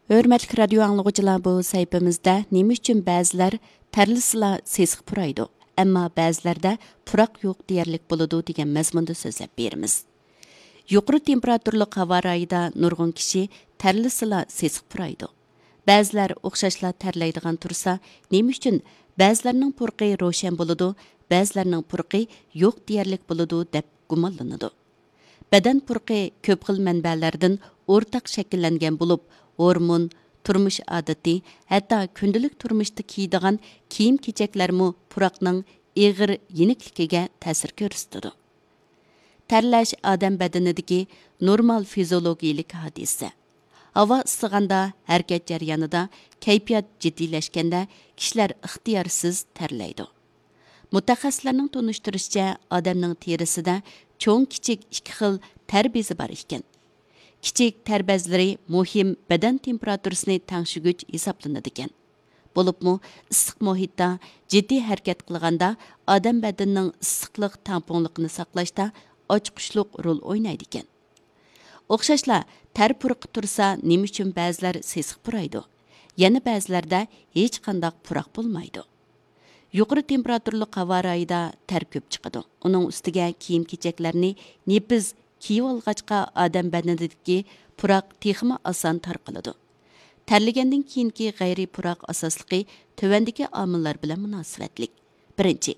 Hörmətli radio anlıqçılar, bu sayfamızda nima üçün bəzilər tərlisila sesiq puraydı, amma bəzilərdə puraq yo'q deyərlik bo'ladi degan mazmunda so'zlab beramiz. Yuqori temperaturli havo rayida nurg'un kishi tərlisila sesiq puraydı. Bəzilər o'xshashla tərlaydigan tursa, nima üçün bəzilərning purqi ro'shan bo'ladi, bəzilərning purqi yo'q deyərlik bo'ladi deb gumonlanadi. Badan purqi ko'p xil manbalardan o'rtaq shakllangan bo'lib, hormon, turmush odati, hatto kundalik turmushda kiydigan kiyim-kechaklarmi puraqning ig'ir yenikligiga ta'sir ko'rsatadi. Tərlash odam badanidagi normal fiziologik hodisa. Havo isig'anda, harakat jarayonida, kayfiyat jiddiylashganda kishilar ixtiyorsiz tərlaydi. Mutaxassislarning tunishtirishicha, odamning terisida cho'ng-kichik ikki xil tər bezi bor ekan. Kichik tər bezlari muhim badan temperaturasini tangshigich hisoblanadi ekan. Bo'libmi, issiq muhitda jiddiy harakat qilganda odam badanining issiqlik tamponligini saqlashda ochqishliq rol o'ynaydi ekan. O'xshashla tər puraqi tursa, nima uchun ba'zilar sesiq puraydi, yana ba'zilarda hech qanday puraq bo'lmaydi. Yuqori temperaturli havo rayida tər ko'p chiqadi. Uning ustiga kiyim-kechaklarni nepiz kiyib olg'achqa odam badanidagi puraq texmi oson tarqaladi. Tərligandan keyingi g'ayriy puraq asosligi tövəndəki omillar bilan munosabatlik. Birinchi,